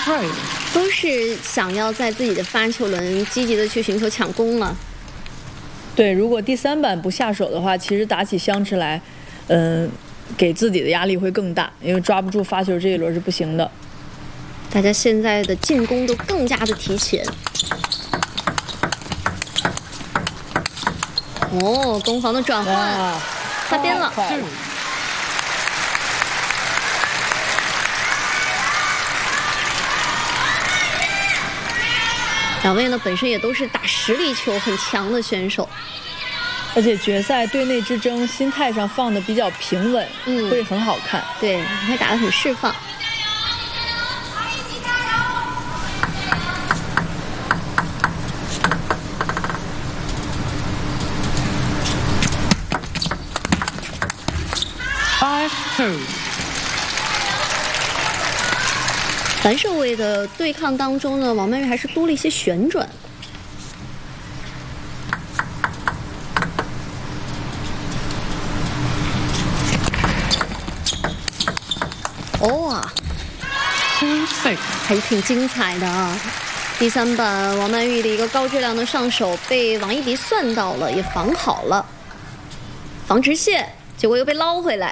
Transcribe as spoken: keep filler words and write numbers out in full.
throw 都是想要在自己的发球轮积极的去寻求抢攻了。 对，如果第三板不下手的话，其实打起香池来，嗯、呃，给自己的压力会更大，因为抓不住发球这一轮是不行的。 大家现在的进攻都更加的提前。哦，攻防的转换，擦边了。两位呢本身也都是打实力球很强的选手， 而且决赛队内之争心态上放的比较平稳，嗯，会很好看。 对，会打得很释放。 five two。 反手位的对抗当中呢，王曼玉还是多了一些旋转。哦啊，还是挺精彩的啊！第三板王曼玉的一个高质量的上手被王艺迪算到了，也防好了，防直线，结果又被捞回来。